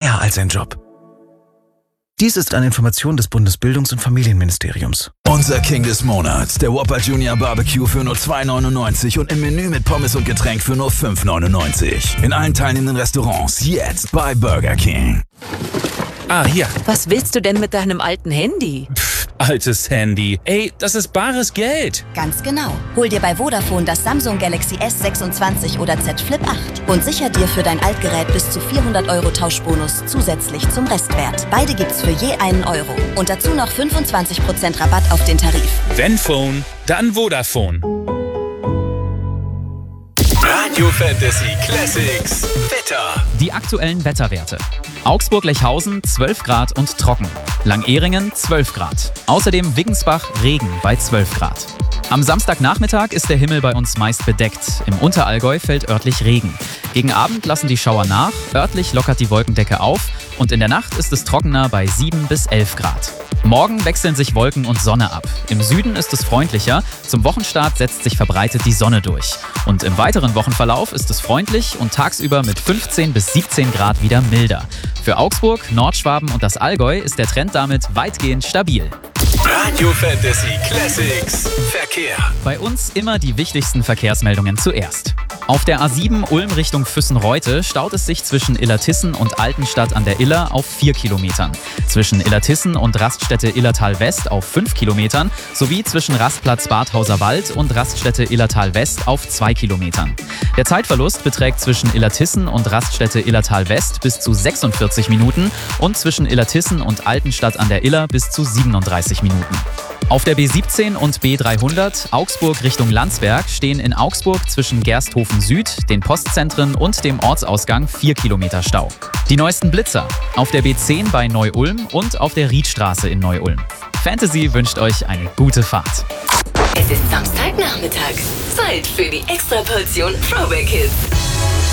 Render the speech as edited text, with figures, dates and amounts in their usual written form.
mehr als ein Job. Dies ist eine Information des Bundesbildungs- und Familienministeriums. Unser King des Monats, der Whopper Junior Barbecue für nur $2,99 und im Menü mit Pommes und Getränk für nur $5,99. In allen teilnehmenden Restaurants jetzt bei Burger King. Ah, hier. Was willst du denn mit deinem alten Handy? Altes Handy. Ey, das ist bares Geld. Ganz genau. Hol dir bei Vodafone das Samsung Galaxy S26 oder Z Flip 8 und sicher dir für dein Altgerät bis zu 400 € Tauschbonus zusätzlich zum Restwert. Beide gibt's für je €1. Und dazu noch 25% Rabatt auf den Tarif. Wenn Phone, dann Vodafone. Radio Fantasy Classics Wetter. Die aktuellen Wetterwerte. Augsburg-Lechhausen 12 Grad und trocken. Langehringen 12 Grad. Außerdem Wiggensbach Regen bei 12 Grad. Am Samstagnachmittag ist der Himmel bei uns meist bedeckt. Im Unterallgäu fällt örtlich Regen. Gegen Abend lassen die Schauer nach, örtlich lockert die Wolkendecke auf und in der Nacht ist es trockener bei 7 bis 11 Grad. Morgen wechseln sich Wolken und Sonne ab. Im Süden ist es freundlicher, zum Wochenstart setzt sich verbreitet die Sonne durch. Und im weiteren Wochenverlauf ist es freundlich und tagsüber mit 15 bis 17 Grad wieder milder. Für Augsburg, Nordschwaben und das Allgäu ist der Trend damit weitgehend stabil. Radio Fantasy Classics Verkehr. Bei uns immer die wichtigsten Verkehrsmeldungen zuerst. Auf der A7 Ulm Richtung Füssen-Reute staut es sich zwischen Illertissen und Altenstadt an der Iller auf 4 Kilometern. Zwischen Illertissen und Raststätte Illertal West auf 5 Kilometern sowie zwischen Rastplatz Badhauser Wald und Raststätte Illertal West auf 2 Kilometern. Der Zeitverlust beträgt zwischen Illertissen und Raststätte Illertal West bis zu 46 Minuten und zwischen Illertissen und Altenstadt an der Iller bis zu 37 Minuten. Auf der B17 und B300 Augsburg Richtung Landsberg stehen in Augsburg zwischen Gersthofen Süd, den Postzentren und dem Ortsausgang 4 Kilometer Stau. Die neuesten Blitzer auf der B10 bei Neu-Ulm und auf der Riedstraße in Neu-Ulm. Fantasy wünscht euch eine gute Fahrt. Es ist Samstagnachmittag. Zeit für die Extraportion Throwback Hits.